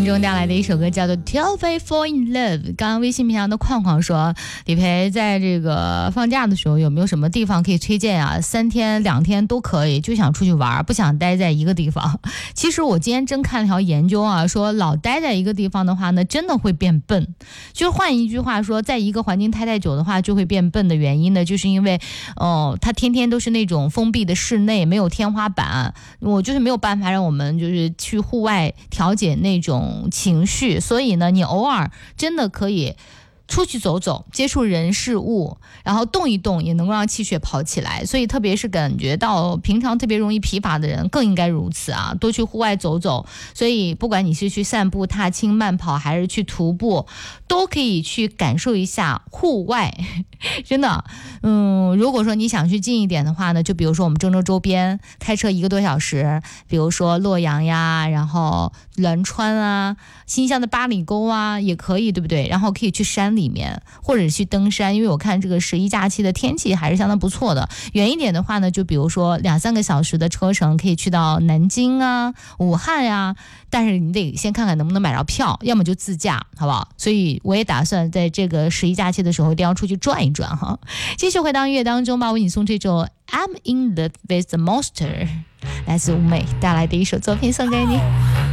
中带来的一首歌叫做 Till They Fall in Love。 刚刚微信平台的框框说，李培在这个放假的时候有没有什么地方可以推荐啊？3天2天都可以，就想出去玩，不想待在一个地方。其实我今天真看了条研究啊，说老待在一个地方的话呢，真的会变笨。就是换一句话说，在一个环境太久的话就会变笨的原因呢，就是因为它天天都是那种封闭的室内，没有天花板，我就是没有办法让我们就是去户外调节那种情绪，所以呢，你偶尔真的可以出去走走，接触人事物，然后动一动，也能够让气血跑起来。所以特别是感觉到平常特别容易疲乏的人更应该如此啊，多去户外走走。所以不管你是去散步、踏青、慢跑，还是去徒步，都可以去感受一下户外。真的，如果说你想去近一点的话呢，就比如说我们郑州周边开车1个多小时，比如说洛阳呀，然后栾川啊，新乡的八里沟啊，也可以，对不对？然后可以去山里面，或者去登山，因为我看这个11假期的天气还是相当不错的。远一点的话呢，就比如说2-3个小时的车程，可以去到南京啊、武汉呀，但是你得先看看能不能买着票，要么就自驾，好不好？所以我也打算在这个11假期的时候一定要出去转一转哈。继续回到音乐当中吧，为你送这首 I'm in love with the monster， 来自舞美带来的一首作品送给你。